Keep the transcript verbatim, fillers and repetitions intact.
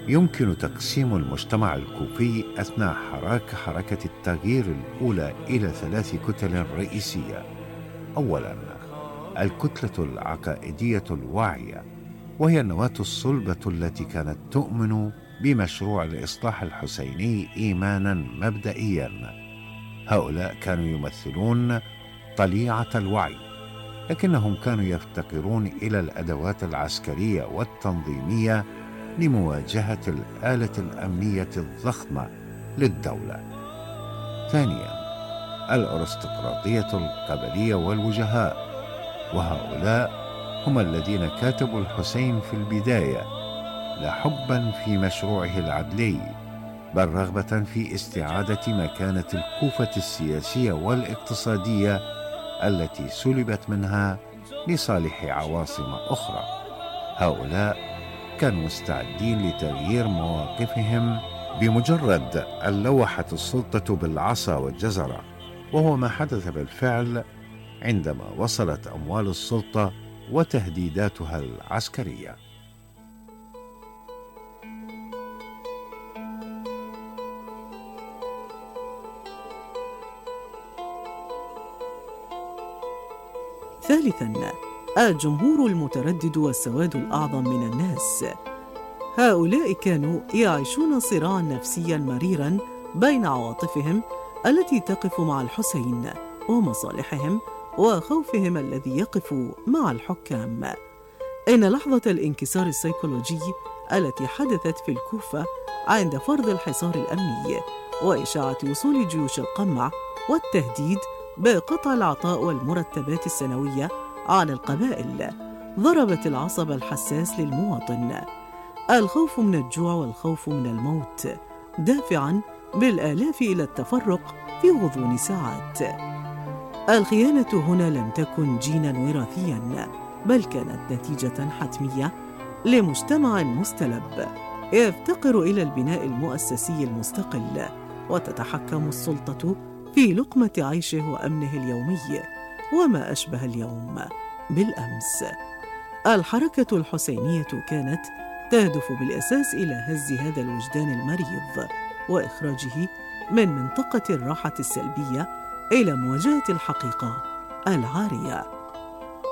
يمكن تقسيم المجتمع الكوفي أثناء حراك حركة التغيير الأولى إلى ثلاث كتل رئيسية. أولاً، الكتلة العقائدية الواعية، وهي النواة الصلبة التي كانت تؤمن بمشروع الإصلاح الحسيني إيماناً مبدئياً. هؤلاء كانوا يمثلون طليعة الوعي، لكنهم كانوا يفتقرون إلى الأدوات العسكرية والتنظيمية لمواجهة الآلة الأمنية الضخمة للدولة. ثانياً، الأرستقراطية القبلية والوجهاء، وهؤلاء هم الذين كاتبوا الحسين في البداية لا حباً في مشروعه العدلي، بل رغبة في استعادة مكانة الكوفة السياسية والاقتصادية التي سلبت منها لصالح عواصم أخرى. هؤلاء كانوا مستعدين لتغيير مواقفهم بمجرد أن لوحت السلطة بالعصا والجزرة، وهو ما حدث بالفعل عندما وصلت أموال السلطة وتهديداتها العسكرية. ثالثاً، الجمهور المتردد والسواد الأعظم من الناس. هؤلاء كانوا يعيشون صراعاً نفسياً مريراً بين عواطفهم التي تقف مع الحسين ومصالحهم وخوفهم الذي يقف مع الحكام. إن لحظة الانكسار السيكولوجي التي حدثت في الكوفة عند فرض الحصار الأمني وإشاعة وصول جيوش القمع والتهديد بقطع العطاء والمرتبات السنوية على القبائل ضربت العصب الحساس للمواطن. الخوف من الجوع والخوف من الموت دافعاً بالآلاف إلى التفرق في غضون ساعات. الخيانة هنا لم تكن جيناً وراثياً، بل كانت نتيجة حتمية لمجتمع مستلب يفتقر إلى البناء المؤسسي المستقل، وتتحكم السلطة في لقمة عيشه وأمنه اليومي وما أشبه اليوم بالأمس. الحركة الحسينية كانت تهدف بالأساس إلى هز هذا الوجدان المريض وإخراجه من منطقة الراحة السلبية إلى مواجهة الحقيقة العارية.